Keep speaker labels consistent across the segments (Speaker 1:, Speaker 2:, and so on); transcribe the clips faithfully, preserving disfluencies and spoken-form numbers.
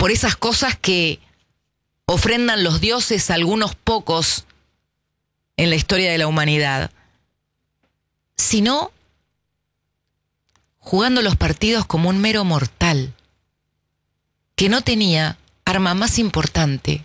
Speaker 1: por esas cosas que ofrendan los dioses a algunos pocos en la historia de la humanidad, sino jugando los partidos como un mero mortal, que no tenía arma más importante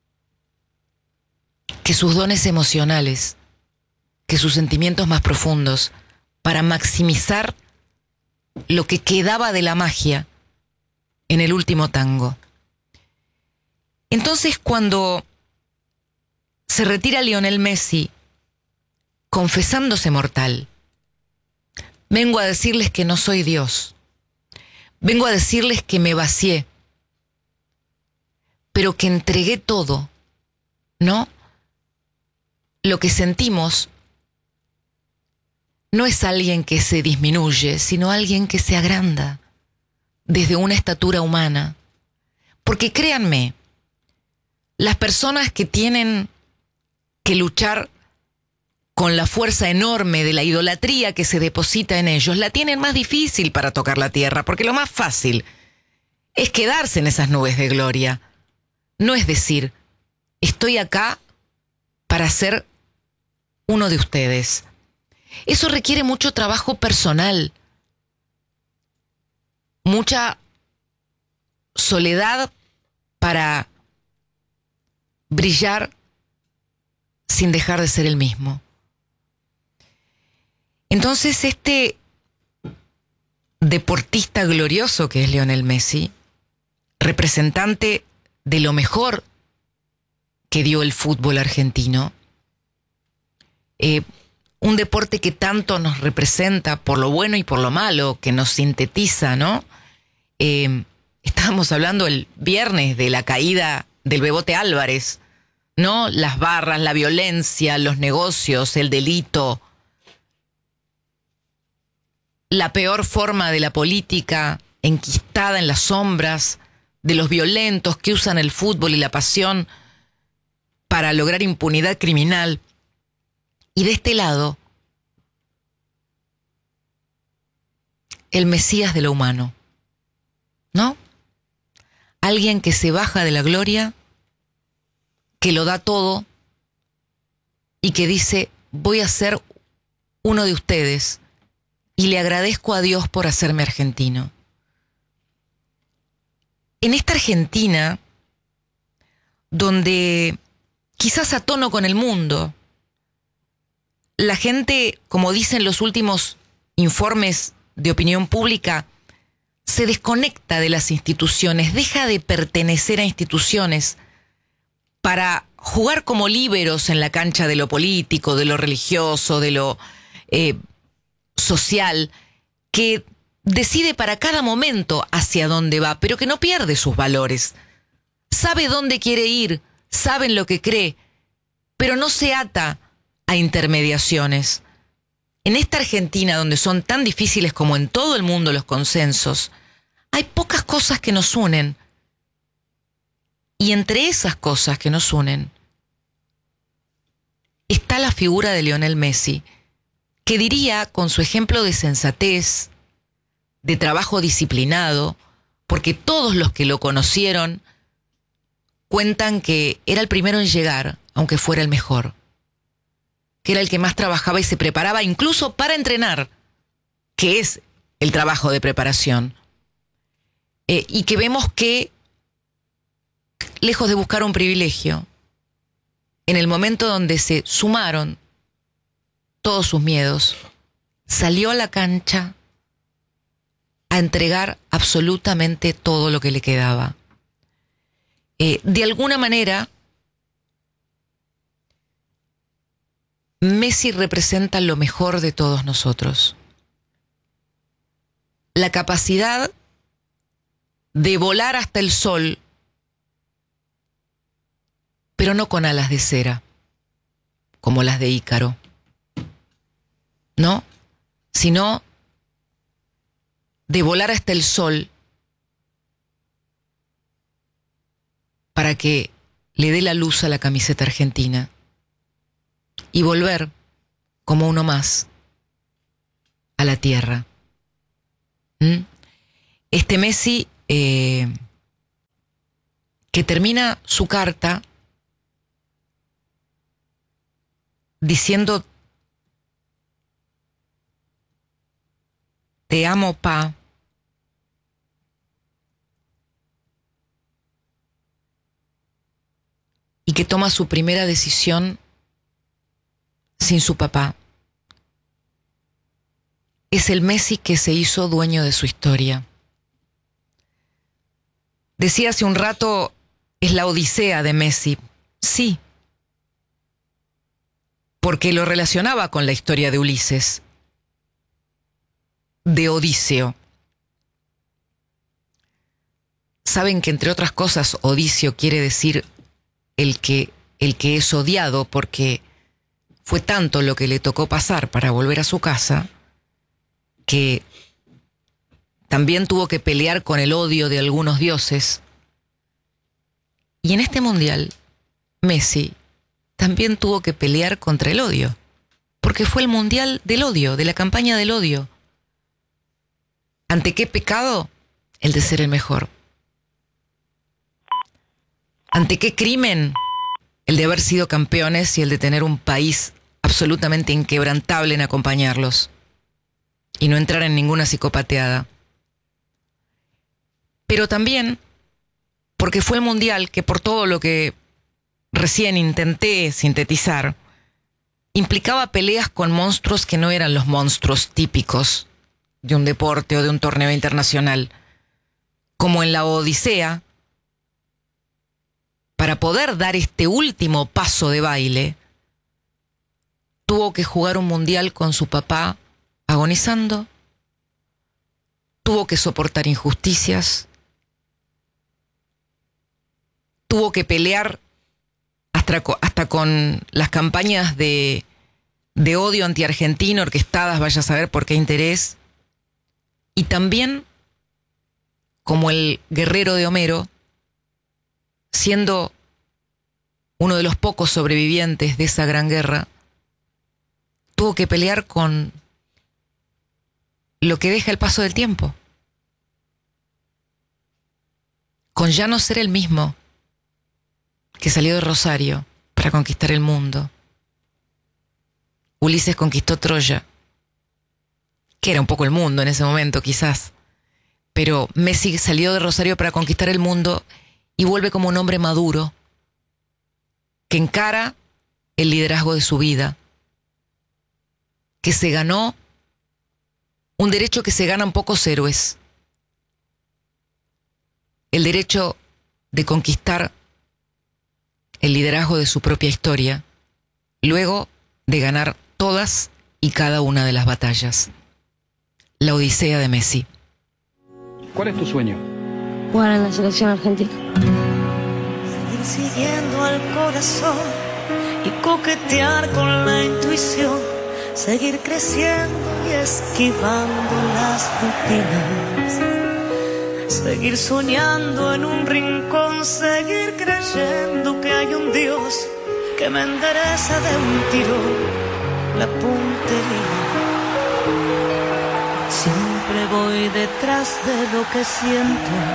Speaker 1: que sus dones emocionales, que sus sentimientos más profundos, para maximizar lo que quedaba de la magia en el último tango. Entonces, cuando se retira Lionel Messi, confesándose mortal, vengo a decirles que no soy Dios. Vengo a decirles que me vacié, pero que entregué todo, ¿no? Lo que sentimos no es alguien que se disminuye, sino alguien que se agranda desde una estatura humana. Porque créanme, las personas que tienen que luchar con la fuerza enorme de la idolatría que se deposita en ellos, la tienen más difícil para tocar la tierra, porque lo más fácil es quedarse en esas nubes de gloria. No es decir, estoy acá para ser uno de ustedes. Eso requiere mucho trabajo personal, mucha soledad para brillar sin dejar de ser el mismo. Entonces, este deportista glorioso que es Lionel Messi, representante de lo mejor que dio el fútbol argentino, eh, un deporte que tanto nos representa por lo bueno y por lo malo, que nos sintetiza, ¿no? Eh, estábamos hablando el viernes de la caída del Bebote Álvarez, ¿no? Las barras, la violencia, los negocios, el delito, la peor forma de la política enquistada en las sombras, de los violentos que usan el fútbol y la pasión para lograr impunidad criminal. Y de este lado, el Mesías de lo humano, ¿no? Alguien que se baja de la gloria, que lo da todo y que dice, voy a ser uno de ustedes y le agradezco a Dios por hacerme argentino. En esta Argentina, donde quizás a tono con el mundo, la gente, como dicen los últimos informes de opinión pública, se desconecta de las instituciones, deja de pertenecer a instituciones para jugar como líberos en la cancha de lo político, de lo religioso, de lo eh, social, que decide para cada momento hacia dónde va, pero que no pierde sus valores. Sabe dónde quiere ir, sabe en lo que cree, pero no se ata a intermediaciones. En esta Argentina, donde son tan difíciles como en todo el mundo los consensos, hay pocas cosas que nos unen. Y entre esas cosas que nos unen está la figura de Lionel Messi, que diría, con su ejemplo de sensatez, de trabajo disciplinado, porque todos los que lo conocieron cuentan que era el primero en llegar, aunque fuera el mejor, que era el que más trabajaba y se preparaba incluso para entrenar, que es el trabajo de preparación. Eh, y que vemos que, lejos de buscar un privilegio, en el momento donde se sumaron todos sus miedos, salió a la cancha a entregar absolutamente todo lo que le quedaba. Eh, de alguna manera, Messi representa lo mejor de todos nosotros. La capacidad de volar hasta el sol, pero no con alas de cera, como las de Ícaro, ¿no? Sino de volar hasta el sol para que le dé la luz a la camiseta argentina y volver como uno más a la tierra. ¿Mm? Este Messi eh, que termina su carta diciendo: te amo, pa. Y que toma su primera decisión sin su papá. Es el Messi que se hizo dueño de su historia. Decía hace un rato, es la odisea de Messi. Sí, porque lo relacionaba con la historia de Ulises, de Odiseo. Saben que, entre otras cosas, Odiseo quiere decir el que, el que es odiado, porque fue tanto lo que le tocó pasar para volver a su casa, que también tuvo que pelear con el odio de algunos dioses. Y en este mundial, Messi también tuvo que pelear contra el odio, porque fue el mundial del odio, de la campaña del odio. ¿Ante qué pecado? El de ser el mejor. ¿Ante qué crimen? El de haber sido campeones y el de tener un país absolutamente inquebrantable en acompañarlos y no entrar en ninguna psicopateada. Pero también porque fue el mundial que, por todo lo que recién intenté sintetizar, implicaba peleas con monstruos que no eran los monstruos típicos de un deporte o de un torneo internacional. Como en la Odisea, para poder dar este último paso de baile, tuvo que jugar un mundial con su papá agonizando, tuvo que soportar injusticias, tuvo que pelear hasta, hasta con las campañas de, de odio anti-argentino orquestadas, vaya a saber por qué interés, y también, como el guerrero de Homero, siendo uno de los pocos sobrevivientes de esa gran guerra, tuvo que pelear con lo que deja el paso del tiempo, con ya no ser el mismo que salió de Rosario para conquistar el mundo. Ulises conquistó Troya, que era un poco el mundo en ese momento quizás, pero Messi salió de Rosario para conquistar el mundo y vuelve como un hombre maduro que encara el liderazgo de su vida, que se ganó un derecho que se ganan pocos héroes, el derecho de conquistar el liderazgo de su propia historia, luego de ganar todas y cada una de las batallas. La Odisea de Messi.
Speaker 2: ¿Cuál es tu sueño?
Speaker 3: Jugar en la selección argentina.
Speaker 4: Seguir siguiendo al corazón y coquetear con la intuición. Seguir creciendo y esquivando las rutinas. Seguir soñando en un rincón. Seguir creyendo que hay un Dios que me endereza de un tiro la puntería. Siempre voy detrás de lo que siento.